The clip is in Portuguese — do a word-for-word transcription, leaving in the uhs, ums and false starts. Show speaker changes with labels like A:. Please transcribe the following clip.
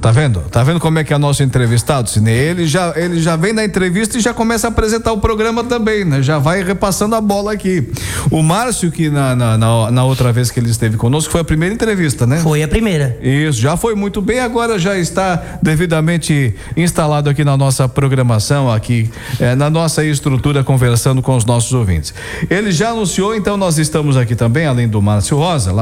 A: Tá vendo? Tá vendo como é que é nosso entrevistado, Sidney? Ele já, ele já vem na entrevista e já começa a apresentar o programa também, né? Já vai repassando a bola aqui. O Márcio, que na, na, na, na outra vez que ele esteve conosco, foi a primeira entrevista, né?
B: Foi a primeira.
A: Isso, já foi muito bem, agora já está devidamente instalado aqui na nossa programação, aqui é, na nossa estrutura, conversando com os nossos ouvintes. Ele já anunciou, então nós estamos aqui também, além do Márcio Rosa, lá